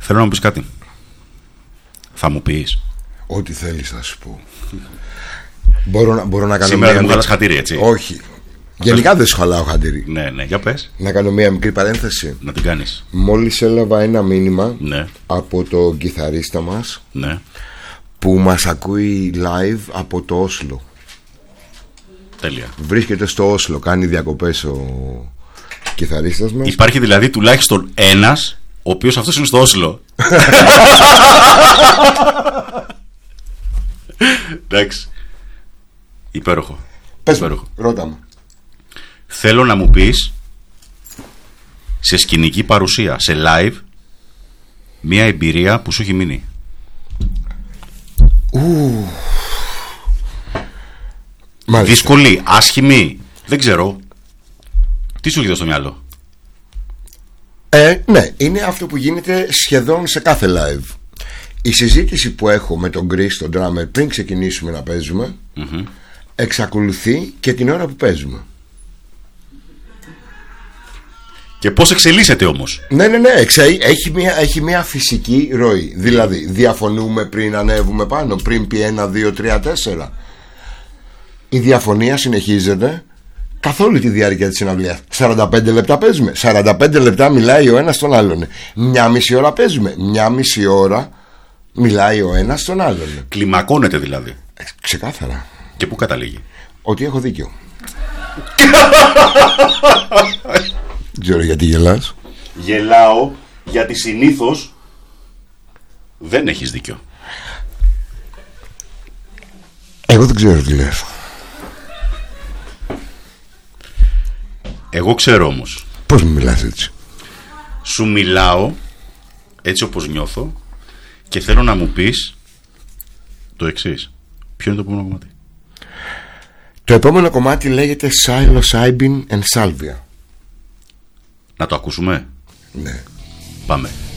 Θέλω να μου πεις κάτι. Θα μου πεις? Ό,τι θέλεις θα σου πω. Μπορώ να κάνω σήμερα δεν μου βγάλας χατήρι, έτσι? Όχι. Γενικά δεν σου χαλάω χατήρι. Ναι, για πες. Να κάνω μια μικρή παρένθεση. Να την κάνεις. Μόλις έλαβα ένα μήνυμα από τον κιθαρίστα μας, που μας ακούει live από το Όσλο. Τέλεια. Βρίσκεται στο Όσλο, κάνει διακοπές ο κιθαρίστας μας. Υπάρχει δηλαδή τουλάχιστον ένας, ο οποίος αυτός είναι στο Όσλο. Εντάξει. Υπέροχο. Πες μου, ρώτα μου. Θέλω να μου πεις, σε σκηνική παρουσία, σε live, μια εμπειρία που σου έχει μείνει. Μάλιστα. Δύσκολη, άσχημη, δεν ξέρω. Τι σου έρχεται στο μυαλό? Ναι, είναι αυτό που γίνεται σχεδόν σε κάθε live. Η συζήτηση που έχω με τον Chris, τον drummer, πριν ξεκινήσουμε να παίζουμε, εξακολουθεί και την ώρα που παίζουμε. Και πώς εξελίσσεται όμως? Ναι, έχει μια φυσική ροή. Δηλαδή διαφωνούμε πριν ανέβουμε πάνω, πριν πει 1, 2, 3, 4. Η διαφωνία συνεχίζεται καθ' όλη τη διάρκεια της συναυλίας. 45 λεπτά παίζουμε, 45 λεπτά μιλάει ο ένας στον άλλον. Μια μισή ώρα παίζουμε, μια μισή ώρα μιλάει ο ένας στον άλλον. Κλιμακώνεται δηλαδή. Ξεκάθαρα. Και πού καταλήγει? Ότι έχω δίκιο. Δεν ξέρω γιατί γελάς. Γελάω γιατί συνήθως δεν έχεις δίκιο. Εγώ δεν ξέρω τι λες. Εγώ ξέρω όμως. Πώς μου μιλάς έτσι? Σου μιλάω έτσι όπως νιώθω και θέλω να μου πεις το εξής. Ποιο είναι το επόμενο κομμάτι? Το επόμενο κομμάτι λέγεται Psilocybin and Salvia. Να το ακούσουμε? Ναι. Πάμε.